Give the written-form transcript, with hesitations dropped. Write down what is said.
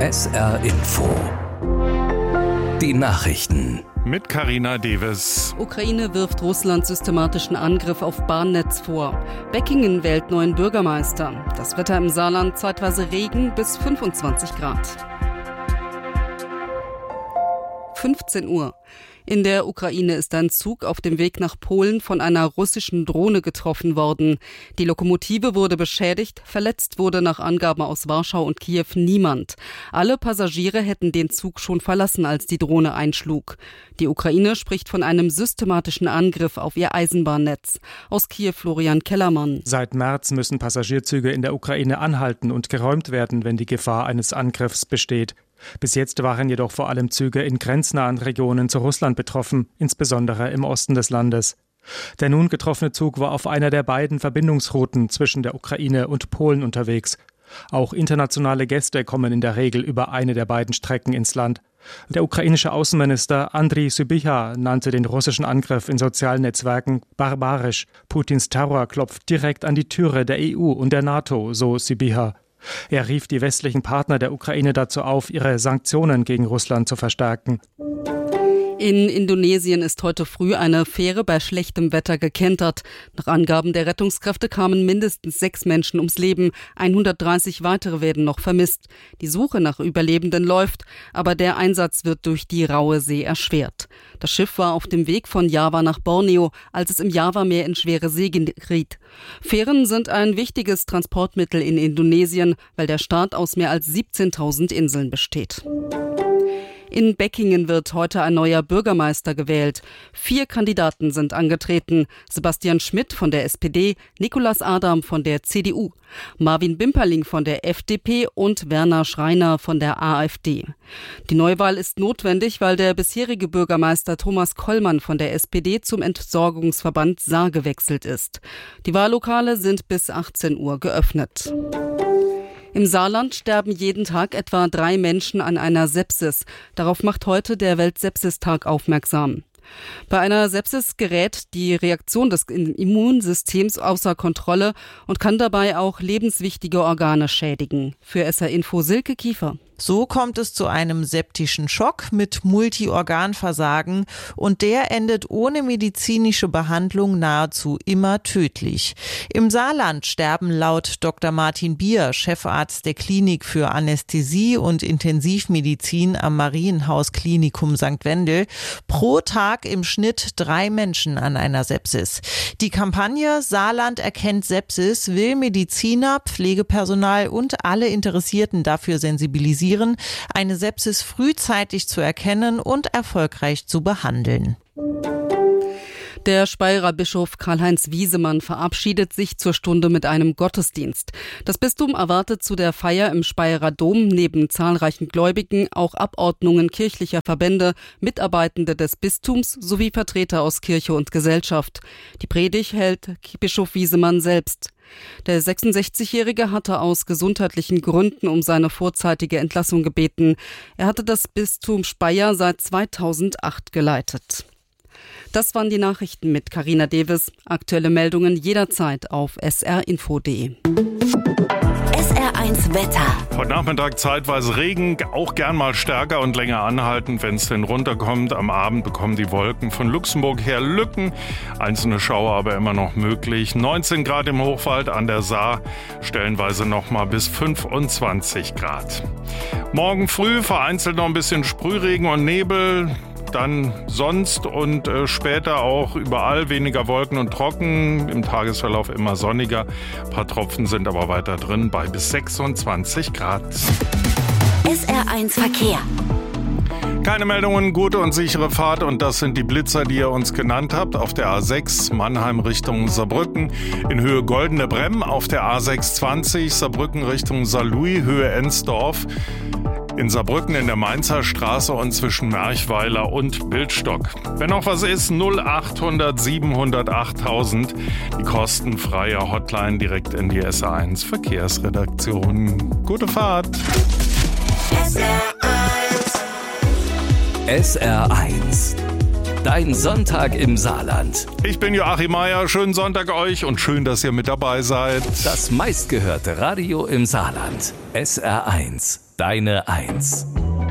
SR Info. Die Nachrichten. Mit Carina Deves. Ukraine wirft Russland systematischen Angriff auf Bahnnetz vor. Beckingen wählt neuen Bürgermeister. Das Wetter im Saarland zeitweise Regen bis 25 Grad. 15 Uhr. In der Ukraine ist ein Zug auf dem Weg nach Polen von einer russischen Drohne getroffen worden. Die Lokomotive wurde beschädigt, verletzt wurde nach Angaben aus Warschau und Kiew niemand. Alle Passagiere hätten den Zug schon verlassen, als die Drohne einschlug. Die Ukraine spricht von einem systematischen Angriff auf ihr Eisenbahnnetz. Aus Kiew Florian Kellermann. Seit März müssen Passagierzüge in der Ukraine anhalten und geräumt werden, wenn die Gefahr eines Angriffs besteht. Bis jetzt waren jedoch vor allem Züge in grenznahen Regionen zu Russland betroffen, insbesondere im Osten des Landes. Der nun getroffene Zug war auf einer der beiden Verbindungsrouten zwischen der Ukraine und Polen unterwegs. Auch internationale Gäste kommen in der Regel über eine der beiden Strecken ins Land. Der ukrainische Außenminister Andriy Sybiha nannte den russischen Angriff in sozialen Netzwerken barbarisch. Putins Terror klopft direkt an die Türe der EU und der NATO, so Sybiha. Er rief die westlichen Partner der Ukraine dazu auf, ihre Sanktionen gegen Russland zu verstärken. In Indonesien ist heute früh eine Fähre bei schlechtem Wetter gekentert. Nach Angaben der Rettungskräfte kamen mindestens 6 Menschen ums Leben. 130 weitere werden noch vermisst. Die Suche nach Überlebenden läuft, aber der Einsatz wird durch die raue See erschwert. Das Schiff war auf dem Weg von Java nach Borneo, als es im Javameer in schwere See geriet. Fähren sind ein wichtiges Transportmittel in Indonesien, weil der Staat aus mehr als 17.000 Inseln besteht. In Beckingen wird heute ein neuer Bürgermeister gewählt. 4 Kandidaten sind angetreten. Sebastian Schmidt von der SPD, Nicolas Adam von der CDU, Marvin Bimperling von der FDP und Werner Schreiner von der AfD. Die Neuwahl ist notwendig, weil der bisherige Bürgermeister Thomas Kollmann von der SPD zum Entsorgungsverband Saar gewechselt ist. Die Wahllokale sind bis 18 Uhr geöffnet. Im Saarland sterben jeden Tag etwa 3 Menschen an einer Sepsis. Darauf macht heute der Weltsepsistag aufmerksam. Bei einer Sepsis gerät die Reaktion des Immunsystems außer Kontrolle und kann dabei auch lebenswichtige Organe schädigen. Für SR Info Silke Kiefer. So kommt es zu einem septischen Schock mit Multiorganversagen und der endet ohne medizinische Behandlung nahezu immer tödlich. Im Saarland sterben laut Dr. Martin Bier, Chefarzt der Klinik für Anästhesie und Intensivmedizin am Marienhaus Klinikum St. Wendel, pro Tag im Schnitt 3 Menschen an einer Sepsis. Die Kampagne Saarland erkennt Sepsis will Mediziner, Pflegepersonal und alle Interessierten dafür sensibilisieren, eine Sepsis frühzeitig zu erkennen und erfolgreich zu behandeln. Der Speyerer Bischof Karl-Heinz Wiesemann verabschiedet sich zur Stunde mit einem Gottesdienst. Das Bistum erwartet zu der Feier im Speyerer Dom neben zahlreichen Gläubigen auch Abordnungen kirchlicher Verbände, Mitarbeitende des Bistums sowie Vertreter aus Kirche und Gesellschaft. Die Predigt hält Bischof Wiesemann selbst. Der 66-Jährige hatte aus gesundheitlichen Gründen um seine vorzeitige Entlassung gebeten. Er hatte das Bistum Speyer seit 2008 geleitet. Das waren die Nachrichten mit Carina Deves. Aktuelle Meldungen jederzeit auf srinfo.de. SR1 Wetter. Heute Nachmittag zeitweise Regen, auch gern mal stärker und länger anhaltend, wenn es denn runterkommt. Am Abend bekommen die Wolken von Luxemburg her Lücken. Einzelne Schauer aber immer noch möglich. 19 Grad im Hochwald an der Saar, stellenweise noch mal bis 25 Grad. Morgen früh vereinzelt noch ein bisschen Sprühregen und Nebel. Dann sonst und später auch überall weniger Wolken und trocken. Im Tagesverlauf immer sonniger. Ein paar Tropfen sind aber weiter drin bei bis 26 Grad. SR1 Verkehr. Keine Meldungen, gute und sichere Fahrt und das sind die Blitzer, die ihr uns genannt habt. Auf der A6 Mannheim Richtung Saarbrücken, in Höhe Goldene Bremm. Auf der A620 Saarbrücken Richtung Saarlouis, Höhe Ensdorf. In Saarbrücken in der Mainzer Straße und zwischen Merchweiler und Bildstock. Wenn noch was ist, 0800 700 8000. Die kostenfreie Hotline direkt in die SR1 Verkehrsredaktion. Gute Fahrt. SR1. Dein Sonntag im Saarland. Ich bin Joachim Meier. Schönen Sonntag euch und schön, dass ihr mit dabei seid. Das meistgehörte Radio im Saarland. SR1. Deine Eins.